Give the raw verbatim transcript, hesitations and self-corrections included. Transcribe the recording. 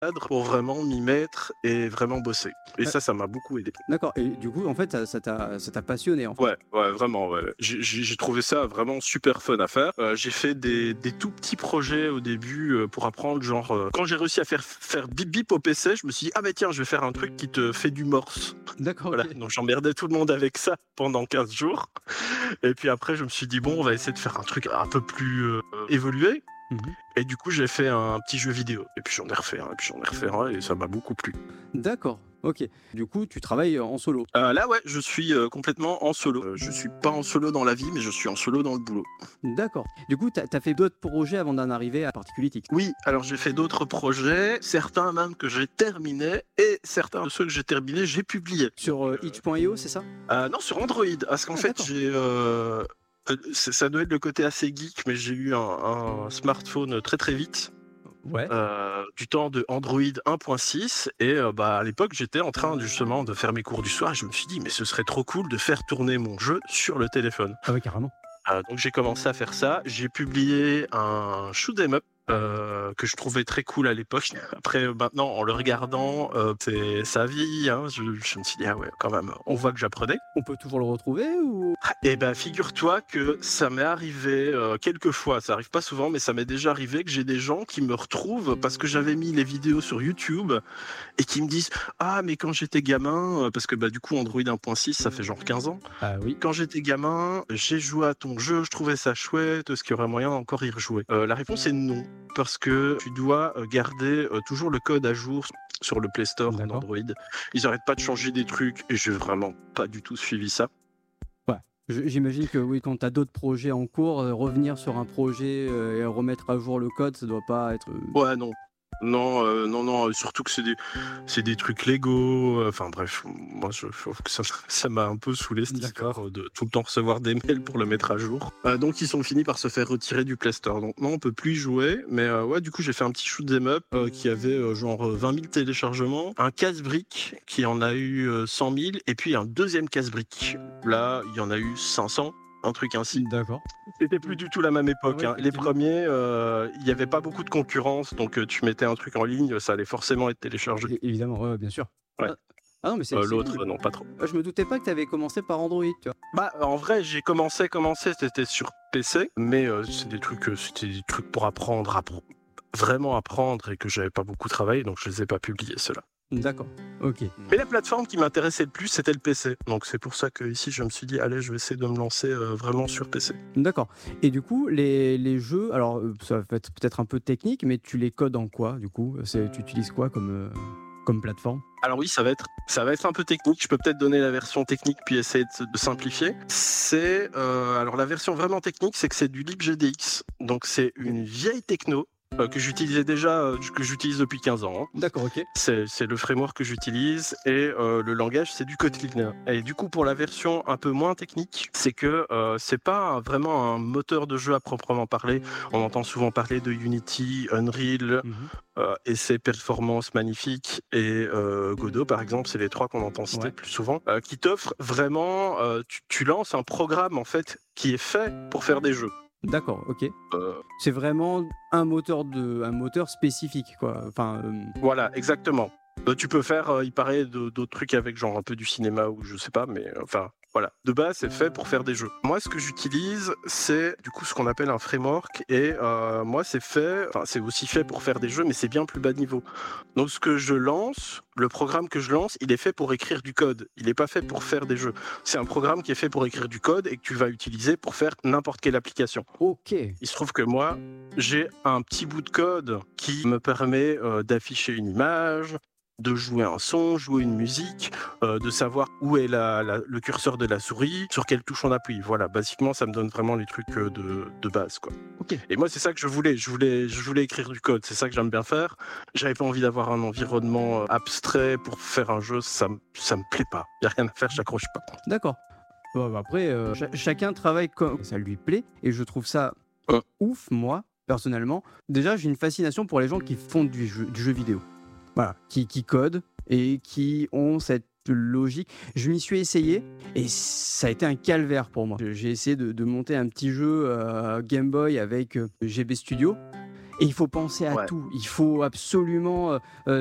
cadre pour vraiment m'y mettre et vraiment bosser. Et Ouais. ça, ça m'a beaucoup aidé. D'accord et du coup, en fait, ça ça t'a ça t'a passionné, en fait? Ouais, ouais, vraiment, ouais. J'ai j'ai j'ai trouvé ça vraiment super fun à faire. Heu, j'ai fait des des tout petits projets au début, heu, pour apprendre genre, heu, quand j'ai réussi à faire faire bip bip au P C, je me suis dit: «Ah bah tiens, je vais faire un truc qui te fait du morse». D'accord, Voilà, OK. donc j'emmerdais tout le monde avec ça pendant quinze jours et puis après je me suis dit: «Bon, on va essayer de faire un truc un peu plus, heu, évolué» Mmh. et du coup, j'ai fait un petit jeu vidéo et puis j'en ai refait un et puis j'en ai refait un et ça m'a beaucoup plu. D'accord, OK. Du coup, tu travailles en solo? Heu, là, ouais, je suis, heu, complètement en solo. Heu, je suis pas en solo dans la vie, mais je suis en solo dans le boulot. D'accord. Du coup, tu as tu as fait d'autres projets avant d'en arriver à Particulier X? Oui, alors j'ai fait d'autres projets, certains même que j'ai terminés et certains de ceux que j'ai terminés, j'ai publiés. Sur, heu, itch point io, c'est ça? Heu, non, sur Android, parce qu'en Ah fait, d'accord. j'ai, heu, heu, c'est ça doit être le côté assez geek, mais j'ai eu un un smartphone très, très vite, Ouais. heu, du temps de Android un point six et heu, bah, à l'époque, j'étais en train justement de faire mes cours du soir et je me suis dit: «Mais ce serait trop cool de faire tourner mon jeu sur le téléphone». Ah ouais, carrément. Heu, donc j'ai commencé à faire ça. J'ai publié un shoot 'em up, heu, que je trouvais très cool à l'époque. Après, heu, maintenant, en le regardant, heu, c'est ça vieillit, hein. Je je me suis dit: «Ah ouais, quand même, on voit que j'apprenais». On peut toujours le retrouver ou? Et ben, figure-toi que ça m'est arrivé, heu, quelques fois, ça arrive pas souvent, mais ça m'est déjà arrivé que j'ai des gens qui me retrouvent parce que j'avais mis les vidéos sur YouTube et qui me disent: «Ah mais quand j'étais gamin», heu, parce que, bah, du coup Android un point six ça fait genre quinze ans. Ah oui. «Quand j'étais gamin, j'ai joué à ton jeu, je trouvais ça chouette, est-ce qu'il y aurait moyen d'encore y rejouer?» Heu, la réponse est non, parce que tu dois, heu, garder, heu, toujours le code à jour sur le Play Store D'accord. d'Android. Ils arrêtent pas de changer des trucs et j'ai vraiment pas du tout suivi ça. Ouais. Je j'imagine que oui, quand tu as d'autres projets en cours, heu, revenir sur un projet, heu, et remettre à jour le code, ça doit pas être, heu Ouais, non. Non, heu, non, non, heu, surtout que c'est des c'est des trucs Lego, heu, enfin bref, moi je trouve que ça ça m'a un peu saoulé cette D'accord. histoire, heu, de tout le temps recevoir des mails pour le mettre à jour. Heu, donc ils sont finis par se faire retirer du Play Store. Donc non, on peut plus y jouer, mais heu, ouais, du coup, j'ai fait un petit shoot 'em up, heu, qui avait, heu, genre, heu, vingt mille téléchargements, un casse-briques qui en a eu, heu, cent mille et puis un deuxième casse-briques. Là, il y en a eu cinq cents, un truc ainsi. D'accord. C'était plus du tout la même Ah époque, ouais, hein. Les effectivement. premiers, heu, il y avait pas beaucoup de concurrence, donc heu, tu mettais un truc en ligne, ça allait forcément être téléchargé. É évidemment, ouais, ouais, bien sûr. Ouais, Ah ah non, mais c'est heu, c'est l'autre, cool. euh, non, pas trop. Ah, je me doutais pas que tu avais commencé par Android, tu vois? Bah, en vrai, j'ai commencé commencé, c'était sur P C, mais heu, c'est des trucs, heu, c'était des trucs pour apprendre, appre vraiment apprendre et que j'avais pas beaucoup travaillé, donc je les ai pas publiés ceux-là. D'accord, OK. Mais la plateforme qui m'intéressait le plus, c'était le P C, donc c'est pour ça qu'ici, je me suis dit: «Allez, je vais essayer de me lancer, heu, vraiment sur P C». D'accord et du coup, les les jeux alors, heu, ça va être peut-être un peu technique, mais tu les codes en quoi, du coup? C'est tu utilises quoi comme, heu, comme plateforme? Alors oui, ça va être ça va être un peu technique. Je peux peut-être donner la version technique puis essayer de, de simplifier. C'est euh, alors la version vraiment technique, c'est que c'est du libgdx. Donc c'est OK. une vieille techno euh, que j'utilisais déjà, euh, que j'utilise depuis quinze ans, hein. D'accord, OK. C'est c'est le framework que j'utilise et euh, le langage c'est du Kotlin. Et du coup pour la version un peu moins technique, c'est que euh, c'est pas un- vraiment un moteur de jeu à proprement parler. On entend souvent parler de Unity, Unreal, Mmh. euh, et ses performances magnifiques et euh, Godot par exemple, c'est les trois qu'on entend citer Ouais. le plus souvent, euh, qui t'offrent vraiment, euh, tu, tu lances un programme en fait qui est fait pour faire des jeux. D'accord, OK. Euh, C'est vraiment un moteur de un moteur spécifique, quoi? Enfin, hem voilà, exactement. Euh, tu peux faire, euh, il paraît, de- d'autres trucs avec genre un peu du cinéma ou je sais pas, mais euh, enfin voilà. De base, c'est fait pour faire des jeux. Moi, ce que j'utilise, c'est du coup ce qu'on appelle un framework et euh, moi, c'est fait, enfin c'est aussi fait pour faire des jeux, mais c'est bien plus bas niveau. Donc ce que je lance, le programme que je lance, il est fait pour écrire du code. Il n'est pas fait pour faire des jeux. C'est un programme qui est fait pour écrire du code et que tu vas utiliser pour faire n'importe quelle application. OK. Il se trouve que moi, j'ai un petit bout de code qui me permet euh, d'afficher une image, de jouer un son, jouer une musique, euh, de savoir où est la- la- le curseur de la souris, sur quelle touche on appuie. Voilà, basiquement, ça me donne vraiment les trucs euh, de, de base, quoi. OK. Et moi, c'est ça que je voulais. Je voulais, je voulais écrire du code. C'est ça que j'aime bien faire. J'avais pas envie d'avoir un environnement euh, abstrait pour faire un jeu. Ça, me- ça me plaît pas. Y a rien à faire, j'accroche pas. D'accord. Bon, bah, après, heu, cha chacun travaille comme ça lui plaît et je trouve ça Hum. ouf, moi, personnellement. Déjà, j'ai une fascination pour les gens qui font du jeu du jeu vidéo. Voilà, qui qui codent et qui ont cette logique. Je m'y suis essayé et ça a été un calvaire pour moi. J'ai essayé de de monter un petit jeu, heu, Game Boy avec, heu, G B Studio Et il faut penser à Ouais. tout. Il faut absolument euh,